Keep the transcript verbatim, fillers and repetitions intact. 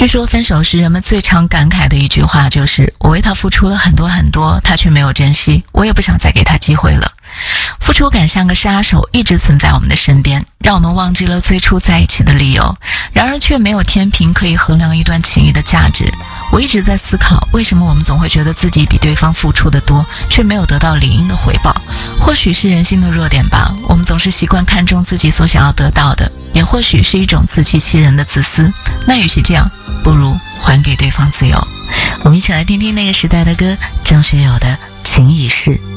据说分手时人们最常感慨的一句话就是我为他付出了很多很多，他却没有珍惜，我也不想再给他机会了。付出感像个杀手，一直存在我们的身边，让我们忘记了最初在一起的理由，然而却没有天平可以衡量一段情谊的价值。我一直在思考，为什么我们总会觉得自己比对方付出的多，却没有得到理应的回报。或许是人性的弱点吧，我们总是习惯看重自己所想要得到的，也或许是一种自欺欺人的自私。那与其这样，不如还给对方自由。我们一起来听听那个时代的歌，张学友的《情已逝》。